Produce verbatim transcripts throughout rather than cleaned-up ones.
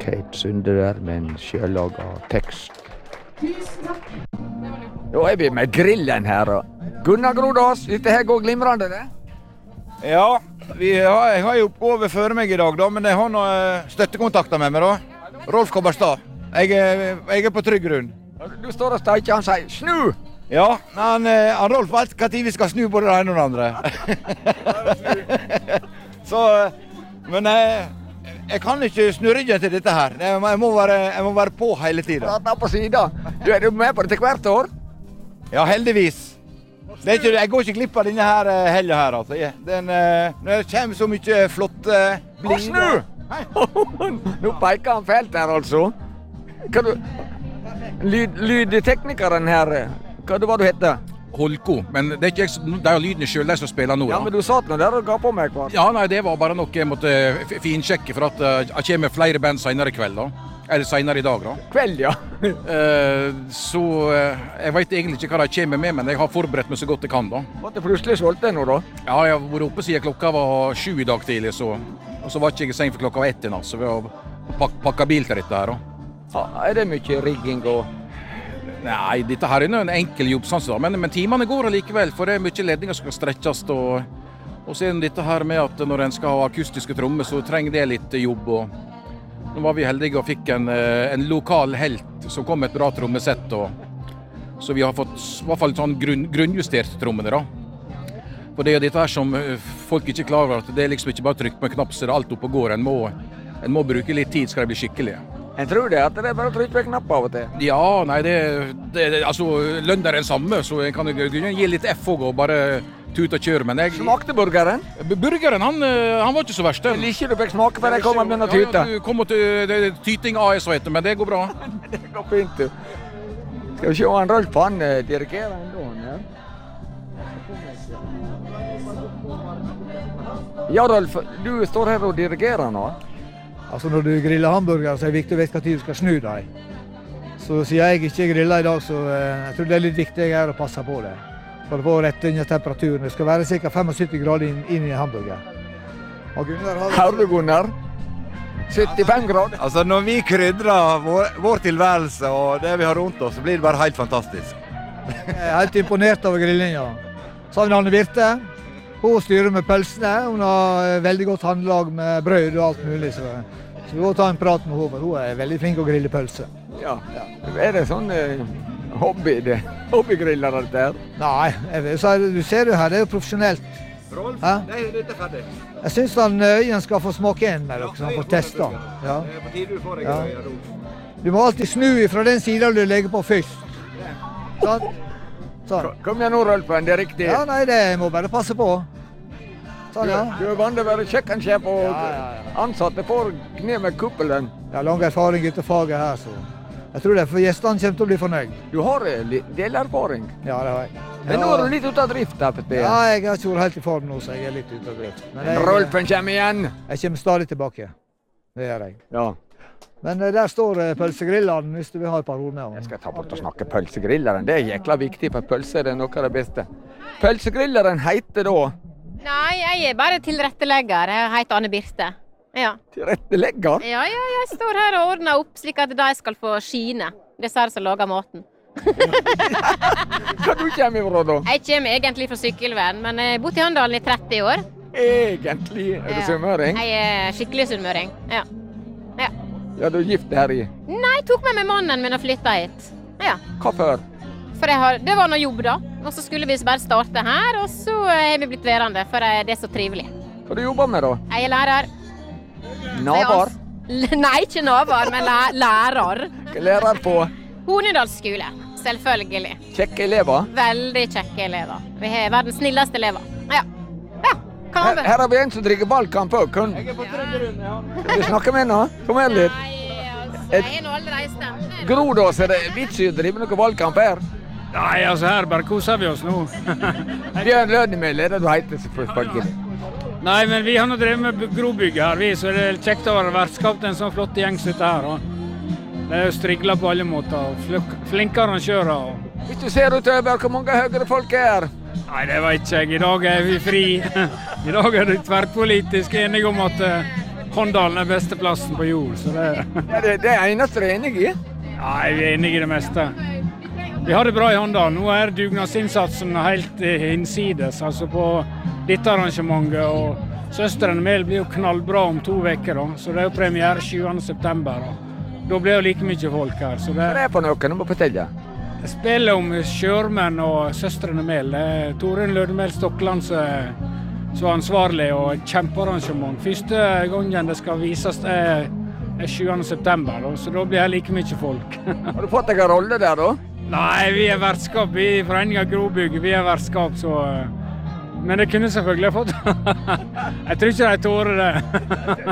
Kate Sunde der med en sjøllaget tekst. Da er vi med grillen her. Gunnar Grodås, dette her går glimrende det? Ja, vi har, jeg har jo over før meg i dag da, men jeg har noen støttekontakter med meg da. Rolf Kobberstad. Jeg, jeg er på trygg grunn. Du står og steker, han sier snu! Ja, han, han Rolf vet hva tid vi skal snu både det ene og det andre. Så, men jeg, jeg kan ikke snu ryggen til dette her. Jeg må, jeg må, være, jeg må være på hele tiden. Ta på siden. Du er jo med på det til hvert år? Ja, heldigvis. Det er ikke, jeg går ikke glipp av denne her helga her, altså. Den, når det kommer så mye flott uh, blir. Snu! Nå peker han felt her, altså. Hva du... Lyd, lydteknikeren her, hva det var du hette? Holko, men det er ikke jeg, det er jo lyden selv der som spiller nå. Ja, men du satt nå der og ga på meg hva? Ja, nei, det var bare noe jeg måtte finsjekke, for at uh, jeg kommer flere band senere i kveld da. Eller senere i dag da. Kveld, ja. uh, så uh, jeg vet egentlig ikke hva de kommer med, men jeg har forberedt meg så godt jeg kan da. Var det plutselig solgt nå da? Ja, jeg har vært oppe siden klokka var sju i dag tidlig, så, og så var ikke jeg i seng for klokka var ett i natt, så vi har pak pakket bil til dette her da. Ja, er det mye rigging og... Nei, dette her er en enkel jobb, sånn, men, men timene går allikevel, for det er mye ledninger som skal stretches, og, og så er det dette her med at når en skal ha akustiske trommer, så trenger det litt jobb, og nå var vi heldige og fikk en, en lokal helt som kom med et bra trommesett, og så vi har fått i hvert fall sånn grunn, grunnjustert trommene da. For det er dette her som folk ikke er klar over, at det er liksom ikke bare trykk på en knapp, så er det alt oppe og går. En må, en må bruke litt tid, skal det bli skikkelig. Jeg tror det, at det er bare å trykke på en knapp av og til. Ja, nei, det, det, det altså, lønn er den samme, så jeg kan gi litt F også, og bare tut og kjøre, men jeg... Smakte burgeren? Burgeren, han, han var ikke så verst. Jeg liker du fikk smake, for jeg kommer med denne tyta. Ja, ja, du kommer til det, Tyting A S, heter, men det går bra. Det går fint, du. Skal vi se, han Rolf, han dirigerer ändå, ja. Ja, Rolf, du står her og dirigerer nå. Altså når du griller hamburger, så er det viktig å vite hva tid du skal snu deg. Så siden jeg ikke griller i dag, så eh, jeg tror det er litt viktig å passe på det. For å få rett under temperaturen. Det skal være ca. syttifem grader inn, inn i hamburger. Og Gunnar har... Har du Gunnar? syttifem grader? Altså når vi krydrer vår, vår tilværelse og det vi har rundt oss, så blir det bare helt fantastisk. Jeg er helt imponert over grillinga. Så har vi Anne Birte. Hun styrer med pølsene. Hun har veldig godt handlag med brød og alt mulig. Så, så vi må ta en prat med henne, for hun er veldig flink å grille pølse. Ja, ja. Er det sånn eh, hobby, det? Hobbygriller dette her? Nei, jeg, så, du ser jo her, det er jo profesjonelt. Rolf, det er ferdig. Jeg synes han Øyen skal få smake en med dere, så han får teste. Ja. Det er på tide du får deg, ja. Rolf. Du må alltid snu fra den siden du legger på først. Sånn. Sånn. Kom igjen nå, Rolfen, det er riktig. Ja, nei, det må bare passe på. Sånn, ja. Du er vant til å være kjøkkensjef og ja, ja, ja. ansatte for kne med kuppelen. Jeg har lang erfaring ute faget her, så jeg tror det, for gjestene kommer til å bli fornøyd. Du har delerfaring. Ja, det har jeg. Men ja. nå er du litt ute av drift, F P. Ja, jeg har ikke vært helt i form nå, så jeg er litt ute av drift. Men jeg, Rolfen kommer igjen. Jeg kommer stadig tilbake. Det gjør jeg. Ja. Men der står pølsegrilleren, hvis du vil ha et par ord med. Jeg skal ta bort og snakke pølsegrilleren. Det er jækla viktig, for pølse er noe av det beste. Pølsegrilleren heter da? Nei, jeg er bare tilrettelegger. Jeg heter Anne Birte. Ja. Tilrettelegger? Ja, ja, jeg står her og ordner opp slik at de skal få skine. Det er som lager maten. Hva du kommer fra da? Jeg kommer egentlig fra Sykkylven, men jeg har bodd i Handalen i tretti år. Egentlig? Er du sunnmøring? Jeg er skikkelig sunnmøring, ja. Ja. Ja, du er gift her i? Nei, jeg tok med meg mannen min og flyttet hit. Ja. Hva før? For jeg har, det var noe jobb da, og så skulle vi bare starte her, og så har vi blitt værende, for det er så trivelig. Hva du jobber med da? Jeg er lærer. Navar? Nei, ikke navar, men læ lærer. Hva lærer på? Hornedals skole, selvfølgelig. Kjekke elever? Veldig kjekke elever. Vi har verdens snilleste elever. Ja. Ja. Her, her har vi en som drikker valgkamp også. Kun... Jeg er på tredje runde, ja. Vil du snakke med henne? Kom her litt. Nei, altså, jeg har nå aldri stemt. Grodås, er det vits i å drive noe valgkamp her? Nei, altså her bare koser vi oss nå. Bjørn Lødemel, er det du heter selvfølgelig? Nei, men vi har nå drevet med grobygget her, vi, så det er kjekt å være vertskap til en sånn flott gjeng sitte her. Og det er jo strigla på alle måter, og flinke arrangører. Og... Hvis du ser utover, hvor mange høyre folk er? Nei, det vet ikke jeg. I dag er vi fri. I dag er det tverrpolitisk enige om at uh, Håndalen er beste plassen på jord, så det... Ja, det, det er eneste du er enig i? Ja, jeg er enig i det meste. Vi har det bra i Håndalen. Nå er dugnadsinnsatsen helt hinsides, altså på dette arrangementet, og Søstrene Mel blir jo knallbra om to veker, da. Så det er jo premiere sjuende september. Da. da blir det like mye folk her. Så det, Hva er det for noe? Du må fortelle. Jeg spiller om sjømenn og Søstrene Mel. Det er Torunn Lødemel Stokland som er så ansvarlig, og et kjempearrangement. Første gangen det skal vises er, er sjuende september, da. Så da blir det like mye folk. Har du fått deg en rolle der, da? Nei, vi er vertskap. Vi i Foreningen Grobygg, vi er vertskap, så... Men det kunne selvfølgelig fått. Jeg tror ikke de tårer det.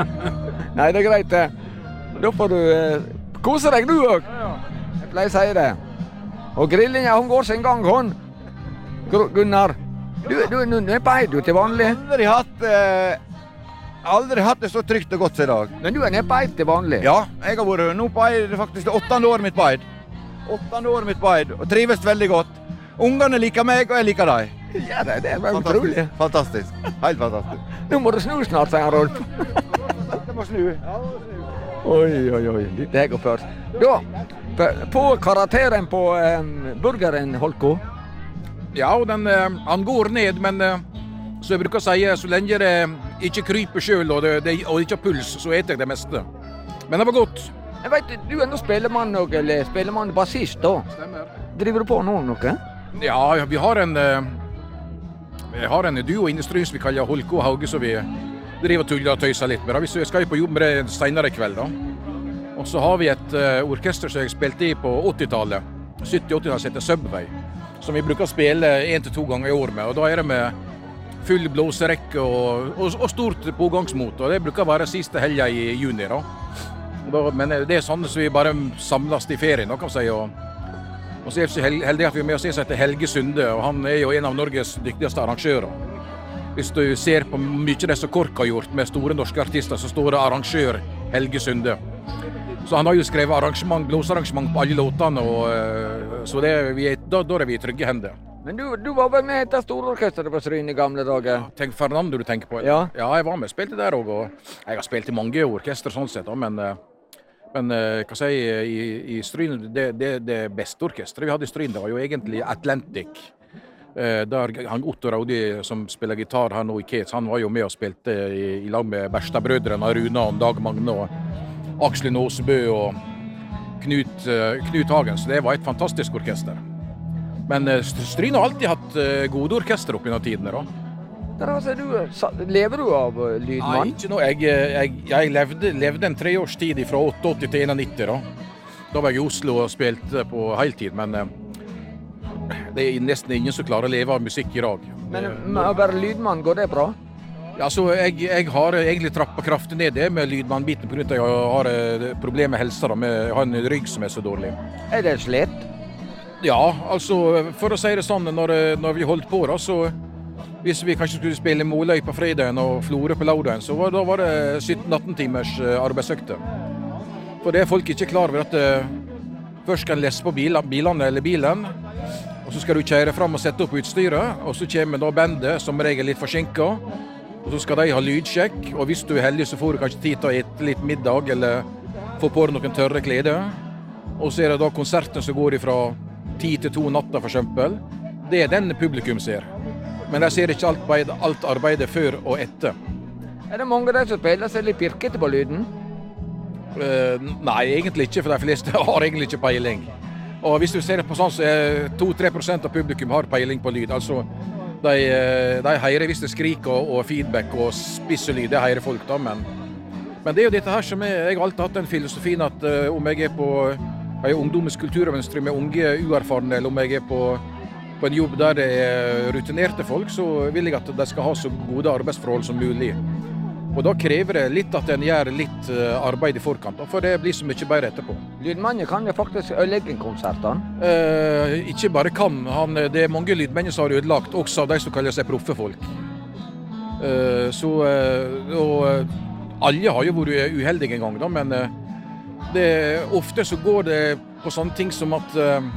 Nei, det er greit det. Da får du eh, kose deg du òg. Jeg pleier å si det. Og grillinga, hun går sin gang, hun. Gr- Gunnar, du, du, du, du er på eid du til vanlig. Aldri hatt, eh, aldri hatt det så trygt og godt som i dag. Men du er nede på eid til vanlig. Ja, jeg har vært nå på eid faktisk det åttende året mitt på eid. Åttende året mitt på eid, og trives veldig godt. Ungene liker meg, og jeg liker dem. Ja, det, det er utrolig. Fantastisk. Helt fantastisk. Nå må du snu snart, sier han Rolf. Jeg må snu. Oi, oi, oi. Dette her går først. Da, på, på karakteren på um, burgeren, Holko. Ja, og den, eh, han går ned, men eh, så jeg bruker å si, så lenge det ikke kryper selv, og det, det og ikke har puls, så eter jeg det meste. Men det var godt. Jeg vet, du er nå spillemann, eller spillemann bassist da. Stemmer. Driver du på nå noe? Ja, vi har en, eh, vi har en duo inne i Stryn som vi kaller Holko og Hauge, så vi driver og tuller og tøyser litt med. Da. Vi skal jo på jobb med det senere i kveld. Da. Og så har vi et uh, orkester som jeg spilte i på åttitallet, sytti-åttitallet, som heter Subway, som vi bruker å spille en til to ganger i år med. Og da er det med full blåserekke og, og, og stort pågangsmot. Og det bruker å være siste helga i juni. Da. Da, men det er sånn som vi bare samles i ferien, da, kan man si. Og, og så er vi så heldige at vi er med oss en som heter Helge Sunde, og han er jo en av Norges dyktigste arrangører. Hvis du ser på mye det som Kork har gjort med store norske artister, så står det arrangør Helge Sunde. Så han har jo skrevet arrangement, blåsarrangement på alle låtene, og så det, vi er, da, da er vi i trygge hender. Men du, du var vel med i et stororkester på Stryn i gamle dager? Tenk Fernando du tenker på? Ja. Ja, jeg var med og spilte der også, og jeg har spilt i mange orkester sånn sett, men, men hva si, i, i Stryn, det, det, det beste orkestret vi hadde i Stryn, det var jo egentlig Atlantic. Der han Otto Raudi som spiller gitar her nå i Kets, han var jo med og spilte i, i lag med Berstadbrødrene, Runa og Dag Magne og Aksel Nåsebø og Knut, Knut Hagen, så det var et fantastisk orkester. Men Stryn har alltid hatt gode orkester opp gjennom tidene da. Der, altså, du, lever du av lydmann? Nei, ikke noe. Jeg, jeg, jeg levde, levde en tre års tid fra åttiåtte til nittien da. Da var jeg i Oslo og spilte på heltid, men det er nesten ingen som klarer å leve av musikk i dag. Men å være lydmann, går det bra? Ja, så jeg, jeg har egentlig trappet kraftig ned det med lydmannbiten på grunn av at jeg har problemer med helsa, da, med, jeg har en rygg som er så dårlig. Er det slett? Ja, altså, for å si det sånn, når, når vi holdt på da, så hvis vi kanskje skulle spille Måløy på fredagen og Florø på lørdagen, så var, da var det sytten-atten timers arbeidsøkte. For det er folk ikke klar over at først skal en lese på bilene eller bilen, og så skal du kjøre fram og sette opp utstyret, og så kommer da bandet, som regel litt forsinket, og så skal de ha lydsjekk, og hvis du er heldig så får du kanskje tid til å ete litt middag, eller få på deg noen tørre klede. Og så er det da konserten som går fra ti til to natta for eksempel. Det er den publikum ser. Men de ser ikke alt, arbeid, alt arbeidet før og etter. Er det mange av de som spiller seg litt pirkete på lyden? Uh, nei, egentlig ikke, for de fleste har egentlig ikke peiling. Og hvis du ser det på sånn, så er to til tre prosent av publikum har peiling på lyd. Altså, de, de hører hvis det skriker og, og feedback og spisselyd, det hører folk da, men, men det er jo dette her som er, jeg har alltid hatt den filosofien at uh, om jeg er på en ungdommens kulturvenstre med unge uerfarne, eller om jeg er på, på en jobb der det er rutinerte folk, så vil jeg at de skal ha så gode arbeidsforhold som mulig. Og da krever det litt at en gjør litt arbeid i forkant, for det blir så mye bedre etterpå. Lydmannen kan jo faktisk ødelegge en konsert, han. Eh, ikke bare kan, han, det er mange lydmenn som har ødelagt, også av de som kaller seg proffe folk. Eh, så, og alle har jo vært uheldige en gang, da, men det, ofte så går det på sånne ting som at eh,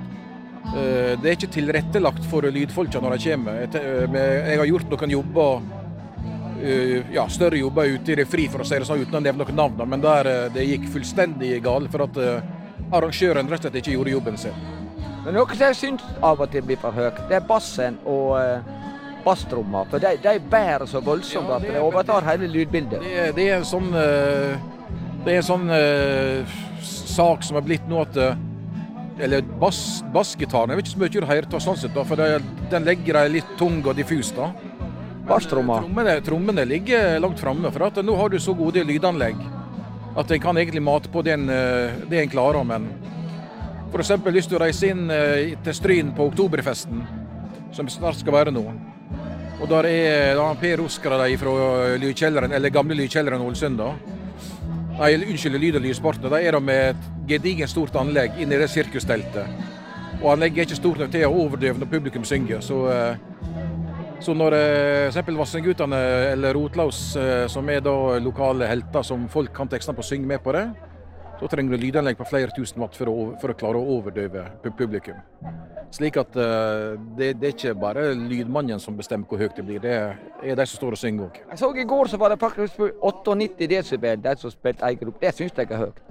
det er ikke tilrettelagt for lydfolk når de kommer. Jeg, jeg har gjort noen jobber uh, ja, større jobber ute i det fri, for å si det sånn, uten å nevne noen navn, da. Men der uh, det gikk fullstendig galt, for at uh, arrangøren rett og slett ikke gjorde jobben sin. Men noe som jeg syns av og til blir for høyt, det er bassen og uh, basstromma. For de, de bærer så voldsomt ja, det, at det overtar hele lydbildet. Det, det er en sånn, uh, det er en sånn uh, sak som har blitt nå at uh, eller bass, bassgitaren, jeg vet ikke så mye du hører til sånn sett, da, for det, den legger deg litt tung og diffus da. Basstromma? Trommene, trommene ligger langt fremme, for at nå har du så gode lydanlegg at en kan egentlig mate på den, det en klarer, men for eksempel hvis du reiser inn til Stryn på Oktoberfesten, som snart skal være nå, og der er da Per Oskar der fra lydkjelleren, eller gamle lydkjelleren Ålesund da, nei, unnskyld, Lyd- og Lydsporten, da er de med et gedigen stort anlegg inne i det sirkusteltet, og anlegget er ikke stort nok til å overdøve når publikum synger, så Så når for eksempel Vassendgutane eller Rotlaus, som er da lokale helter som folk kan tekstene på å synge med på det, så trenger du lydanlegg på flere tusen watt for å, for å klare å overdøve publikum. Slik at det, det er ikke bare lydmannen som bestemmer hvor høyt det blir, det er de som står og synger også. Jeg så i går så var det faktisk nittiåtte desibel, de som spilte egen gruppe. Det synes jeg er høyt.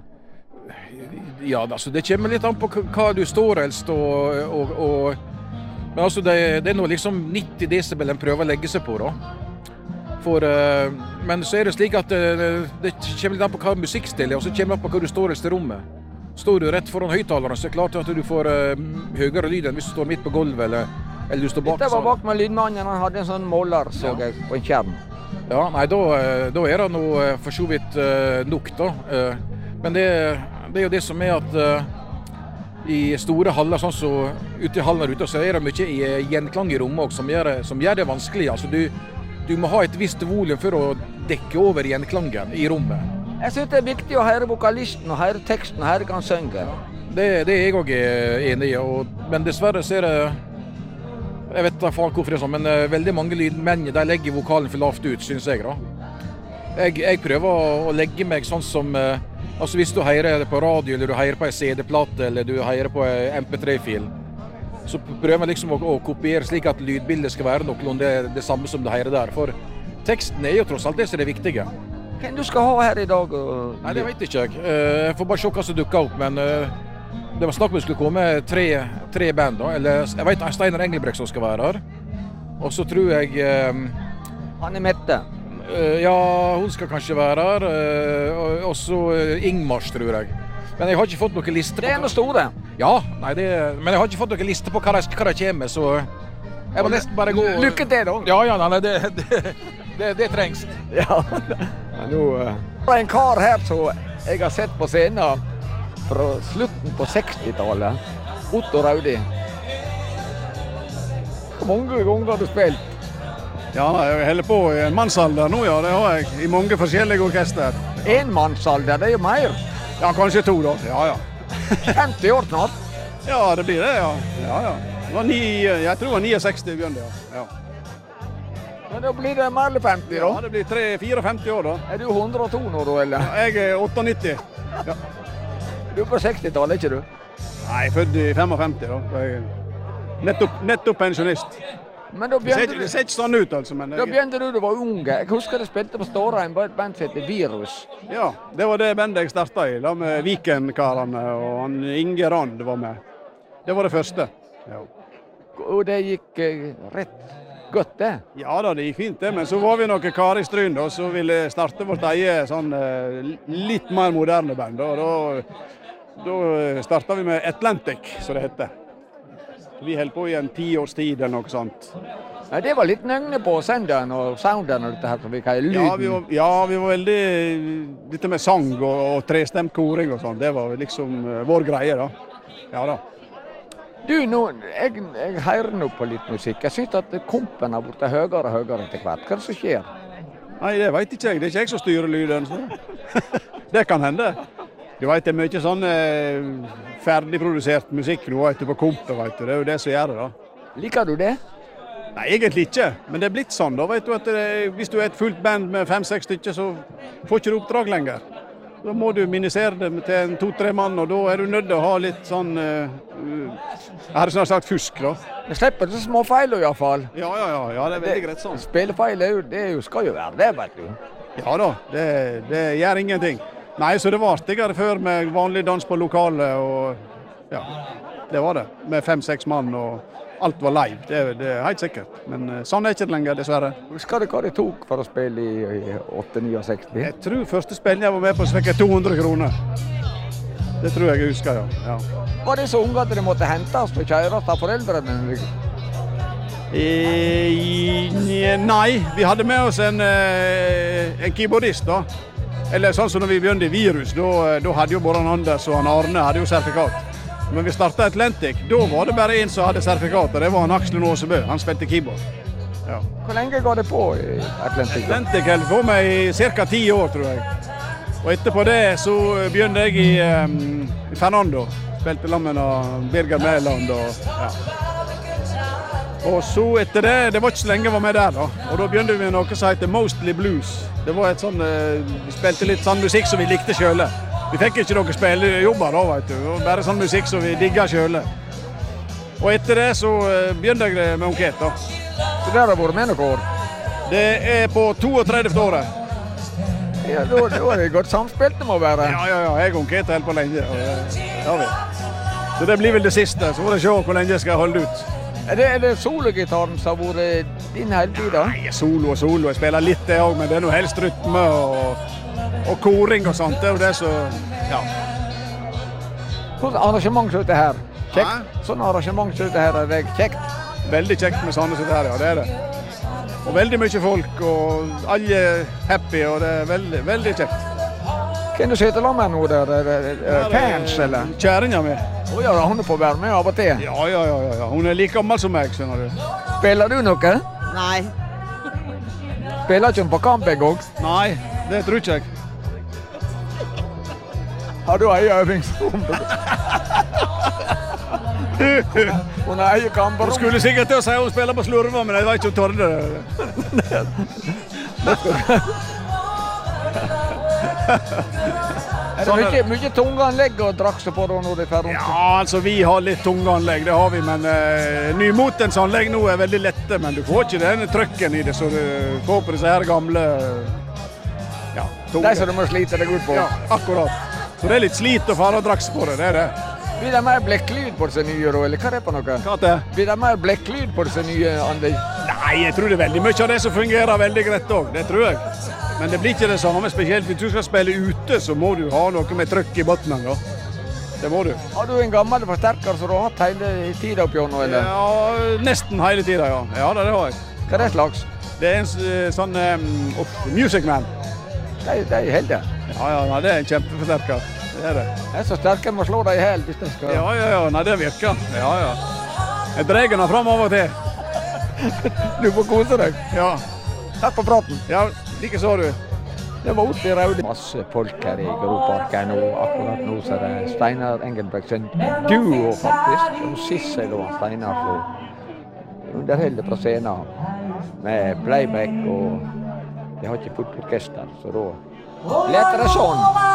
Ja, altså det kommer litt an på hva du står helst og, og, og men altså det, det er nå liksom nitti desibel en prøver å legge seg på da. For, uh, men så er det slik at uh, det kommer litt an på hva musikkstil er, og så kommer det an på hva du står helst i rommet. Står du rett foran høyttaleren, så er det klart at du får uh, høyere lyd enn hvis du står midt på gulvet, eller, eller du står bak. Det var bak med lydmannen, han hadde en sånn måler, så ja. Jeg, på en skjerm. Ja, nei, da, da er det noe for så vidt uh, nok da. Uh, men det, det er jo det som er at uh, i store haller, sånn så ute i hallen ute, så er det mye i gjenklang i rommet også, som, gjør, som gjør det vanskelig. Altså, du, du må ha et visst volum for å dekke over gjenklangen i rommet. Jeg synes det er viktig å høre vokalisten og høre teksten og høre hva han synger. Det, det er jeg også enig i, og, men dessverre så er det, jeg vet ikke hvorfor det er sånn, men uh, veldig mange lydmenn de legger vokalen for lavt ut, synes jeg da. Jeg, jeg prøver å, å legge meg sånn som uh, altså hvis du hører det på radio, eller du hører på en C D-plate, eller du hører på en M P tre-fil, så prøver jeg liksom å, å kopiere slik at lydbildet skal være noenlunde det, det samme som du hører der. For teksten er jo tross alt det som er det viktige. Hvem du skal ha her i dag? Og... Nei, det vet ikke jeg. Jeg får bare se hva som dukker opp, men det var snakk om det skulle komme tre, tre band da. Eller jeg vet Steinar Engelbrekt som skal være her. Og så tror jeg... Han er Mette. Ja, hun skal kanskje være her, og så Ingmars, tror jeg. Men jeg har ikke fått noen liste på... Det er noe store. Ja, nei, det... men jeg har ikke fått noen liste på hva de, hva de kommer, så jeg må nesten bare gå... Lykke til da! Ja, ja, nei, det, det, det, det trengs. Ja, ja nå... Det er en kar her som jeg har sett på scenen fra slutten på sekstitallet. Otto Raudi. Hvor mange ganger har du spilt? Ja, jeg holder på i en mannsalder nå, ja, det har jeg, i mange forskjellige orkester. En mannsalder, det er jo mer. Ja, kanskje to da, ja, ja. femti år snart? Ja, det blir det, ja. Ja, ja. Det var ni, jeg tror det var sekstini begynte, ja. ja. Men da blir det mer eller femti da? Ja, det blir tre, femtifire år da. Er du hundre og to nå da, eller? Ja, jeg er nittioåtte. Ja. Du er på sekstitallet, ikke du? Nei, jeg er født i femtifem da. Jeg er nettopp, nettopp pensjonist. Men da begynte det ser ikke sånn ut, altså. Men da begynte du da du var unge. Jeg husker du spilte på Stårheim på et band som heter Virus. Ja, det var det bandet jeg startet i, da med Viken-karene, og han Inge Rand var med. Det var det første. Ja. Og det gikk eh, rett godt, det? Ja da, det gikk fint det, men så var vi noen karer i Stryn da, så ville starte vårt eget sånn litt mer moderne band, og da, da startet vi med Atlantic, som det heter. Vi holdt på i en ti års tid eller noe sånt. Ja, det var litt nøgne på senderen og sounderen og dette her, som vi kaller lyden. Ja, vi var, ja, vi var veldig, dette med sang og, og trestemt koring og sånt, det var liksom uh, vår greie da. Ja da. Du, nå, jeg, jeg hører nå på litt musikk. Jeg synes at kompen har blitt høyere og høyere etter hvert. Hva er det som skjer? Nei, det vet ikke jeg. Det er ikke jeg som styrer lyden. Så. Det kan hende. Du vet, det er mye sånn eh, ferdigprodusert musikk nå, vet du, på kompen, vet du. Det er jo det som gjør det da. Liker du det? Nei, egentlig ikke. Men det er blitt sånn da, vet du, at det, hvis du er et fullt band med fem-seks stykker, så får ikke du oppdrag lenger. Da må du minisere det til en to-tre mann, og da er du nødt til å ha litt sånn uh, jeg hadde snart sagt fusk, da. Men slipper du små feil i hvert fall. Ja, ja, ja, ja, det er veldig greit sånn. Spillefeil er jo, det er jo, skal jo være det, vet du. Ja da, det, det gjør ingenting. Nei, så det var artigere før med vanlig dans på lokalet, og ja, det var det. Med fem-seks mann, og alt var live, det, det er helt sikkert. Men uh, sånn er ikke det lenger, dessverre. Husker du hva det tok for å spille i, i åtte-seksti? Jeg tror første spillet jeg var med på, så fikk jeg to hundre kroner. Det tror jeg jeg husker, ja. ja. Var det så unge at de måtte hentes og kjøres av foreldrene? E, nei, vi hadde med oss en, en keyboardist da. Eller sånn som når vi begynte i Virus, da, da hadde jo både Anders og Arne hadde jo sertifikat. Men vi startet Atlantic, da var det bare en som hadde sertifikat, og det var Aksel Nåsebø, han spilte keyboard. Ja. Hvor lenge går det på i Atlantic? Atlantic holdt på med i cirka ti år, tror jeg. Og etterpå det så begynte jeg i, um, i Fernando. Spilte sammen med Birger Mæland og ja. Og så etter det, det var ikke så lenge jeg var med der da. Og da begynte vi med noe som heter Mostly Blues. Det var et sånn, vi spilte litt sånn musikk som vi likte selv. Vi fikk ikke noen spillejobber da, vet du. Det var bare sånn musikk som vi digget selv. Og etter det så begynte jeg med Onket da. Så der har vært med noen år? Det er på trettiende året. Ja, da, da er det godt samspilt det må være. Ja, ja, ja, jeg og Onket har helt på lenge. Og, ja, vi. Så det blir vel det siste, så får jeg se hvor lenge jeg skal holde ut. Er det, er det sologitaren som har vært din hele tiden? Nei, solo og solo. Jeg spiller litt det også, men det er noe helst rytme og, og koring og sånt. Det er jo det som, ja. Sånn arrangement som dette her? Kjekt? Sånn arrangement som dette her, er det kjekt? Veldig kjekt med sånne som dette her, ja, det er det. Og veldig mye folk, og alle er happy, og det er veldig, veldig kjekt. Hvem du sitter sammen med nå der? Er det fans, eller? Kjæringa mi. Å ja, hun er på å være med av og til? Ja, ja, ja, ja. Hun er like gammel som meg, skjønner du. Spiller du noe? Nei. Spiller ikke hun på kamp en gang? Nei, det tror ikke jeg. Har du egen øvingsrom? Hun har egen kamp. Hun skulle sikkert til å si at hun spiller på slurva, men jeg vet ikke om hun tørde det. Er det mye, mye tunganlegg og drakse på da når det er ferdig? Ja, altså vi har litt tunganlegg, det har vi, men uh, nymotens anlegg nå er veldig lette, men du får ikke den trøkken i det, så du får på disse her gamle, ja, tunge. De som du må slite deg ut på? Ja, akkurat. Så det er litt slit og fare og drakse på det, det er det. Blir det mer blekklyd på disse nye, eller hva er det på noe? Hva er det? Blir det mer blekklyd på disse nye anlegg? Nei, jeg tror det er veldig mye av det som fungerer veldig greit også, det tror jeg. Men det blir ikke det samme, spesielt hvis du skal spille ute, så må du ha noe med trøkk i botten da. Det må du. Har du en gammel forsterker som du har hatt hele tiden opp gjennom, eller? Ja, nesten hele tiden, ja. Ja, det har jeg. Hva er det slags? Det er en sånn um, oh, Music Man. De, de er heldige. Ja, ja, det er en kjempeforsterker. Det er det. De er så sterke, jeg må slå deg i hel hvis de skal... Ja, ja, ja, nei, det virker. Ja, ja. Jeg dreier den fram av og til. Du får kose deg. Ja. Takk for praten. Ja, like så du. Det var oppe i Raude. Masse folk her i Groparken, og akkurat nå så er det Steinar Engelbreksen duo faktisk. Og Sissel og Steinar så underholder på scenen med playback, og de har ikke fullt orkester, så da leter det sånn.